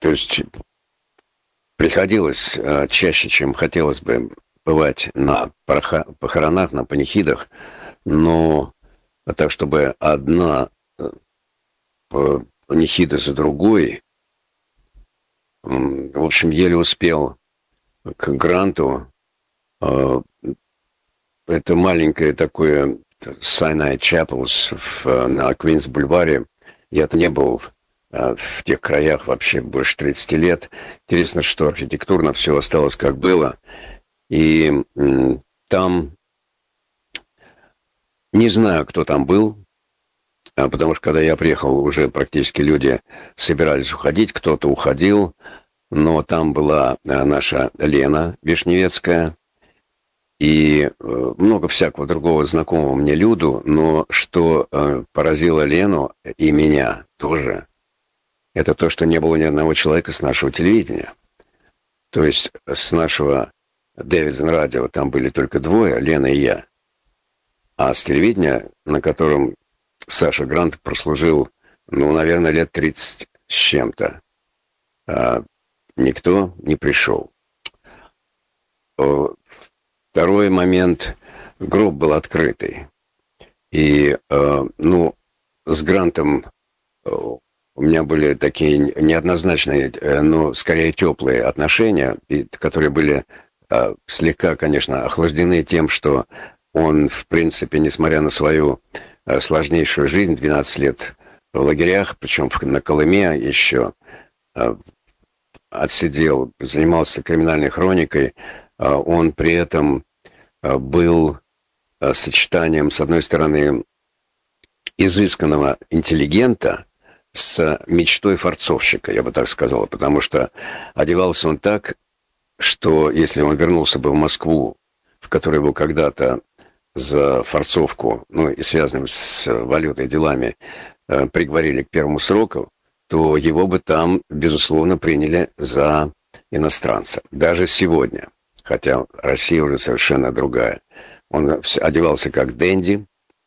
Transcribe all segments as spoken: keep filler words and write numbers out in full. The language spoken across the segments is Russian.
То есть приходилось э, чаще, чем хотелось бы, бывать на парха- похоронах, на панихидах, но так, чтобы одна э, п- панихида за другой, м, в общем, еле успел к Гранту. Э, это маленькое такое Sinai Chapels в, э, на Квинс-бульваре. Я-то не был э, в тех краях вообще больше тридцати лет. Интересно, что архитектурно все осталось как было. И м, там не знаю, кто там был, а, потому что когда я приехал, уже практически люди собирались уходить, кто-то уходил, но там была а, наша Лена Вишневецкая и э, много всякого другого знакомого мне люду, но что э, поразило Лену и меня тоже, это то, что не было ни одного человека с нашего телевидения. То есть с нашего Дэвидсон радио там были только двое, Лена и я. А с телевидения, на котором Саша Грант прослужил, ну, наверное, лет тридцать с чем-то, а, никто не пришел. О, Второй момент, гроб был открытый. И, э, ну, с Грантом э, у меня были такие неоднозначные, э, но скорее теплые отношения, и, которые были э, слегка, конечно, охлаждены тем, что он, в принципе, несмотря на свою э, сложнейшую жизнь, двенадцать лет в лагерях, причем в- на Колыме еще, э, отсидел, занимался криминальной хроникой, э, он при этом э, был э, сочетанием, с одной стороны, изысканного интеллигента с мечтой форцовщика, я бы так сказал, потому что одевался он так, что если он вернулся бы в Москву, в которой его когда-то за форцовку, ну и связанным с валютой делами, э, приговорили к первому сроку, то его бы там, безусловно, приняли за иностранца. Даже сегодня, хотя Россия уже совершенно другая. Он вс- одевался как денди,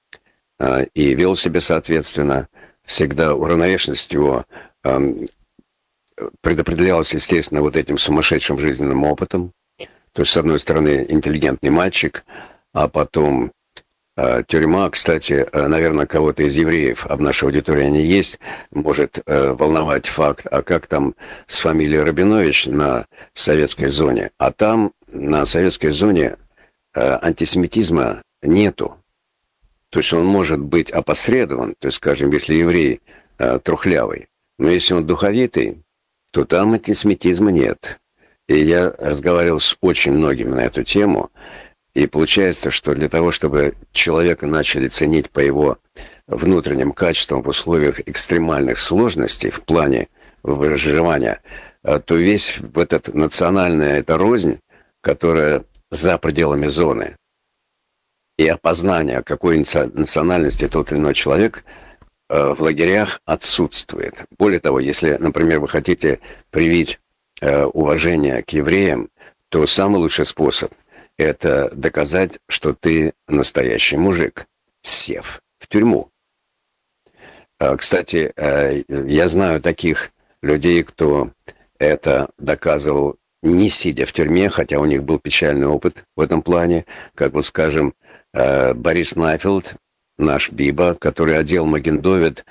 э, и вел себя соответственно. Всегда уравновешенность его эм, предопределялась, естественно, вот этим сумасшедшим жизненным опытом. То есть, с одной стороны, интеллигентный мальчик, а потом э, тюрьма. Кстати, э, наверное, кого-то из евреев, а в нашей аудитории они есть, может э, волновать факт, а как там с фамилией Рабинович на советской зоне. А там, на советской зоне, э, антисемитизма нету. То есть он может быть опосредован, то есть, скажем, если еврей э, трухлявый, но если он духовитый, то там антисемитизма нет. И я разговаривал с очень многими на эту тему, и получается, что для того, чтобы человека начали ценить по его внутренним качествам в условиях экстремальных сложностей в плане выживания, э, то весь в этот национальная эта рознь, которая за пределами зоны, и опознание, какой национальности тот или иной человек э, в лагерях отсутствует. Более того, если, например, вы хотите привить э, уважение к евреям, то самый лучший способ – это доказать, что ты настоящий мужик, сев в тюрьму. Э, кстати, э, я знаю таких людей, кто это доказывал, не сидя в тюрьме, хотя у них был печальный опыт в этом плане, как вот, скажем, Борис Найфелд, наш Биба, который одел Маген-Довид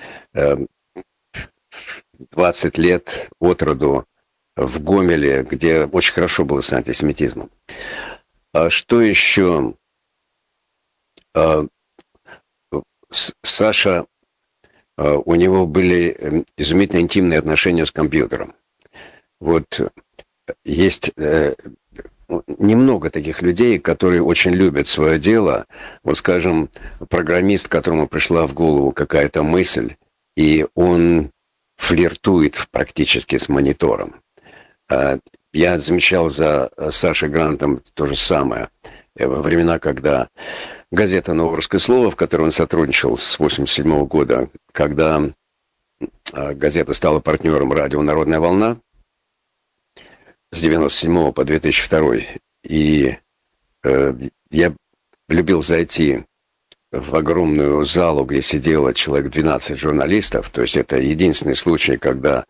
двадцать лет от роду в Гомеле, где очень хорошо было с антисемитизмом. А что еще? А, Саша, а, у него были изумительно интимные отношения с компьютером. Вот есть э, немного таких людей, которые очень любят свое дело. Вот, скажем, программист, которому пришла в голову какая-то мысль, и он флиртует практически с монитором. Я замечал за Сашей Грантом то же самое. Во времена, когда газета «Новое русское слово», в которой он сотрудничал с восемьдесят седьмого года, когда газета стала партнером радио «Народная волна», с девяносто седьмого по две тысячи второй. И э, я любил зайти в огромную залу, где сидело человек двенадцать журналистов. То есть это единственный случай, когда